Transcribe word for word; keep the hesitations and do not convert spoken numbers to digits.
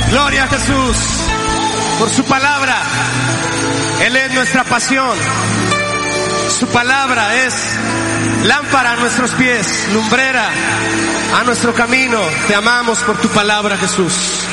Gloria a Jesús por su palabra. Él es nuestra pasión. Su palabra es lámpara a nuestros pies, lumbrera a nuestro camino. Te amamos por tu palabra, Jesús.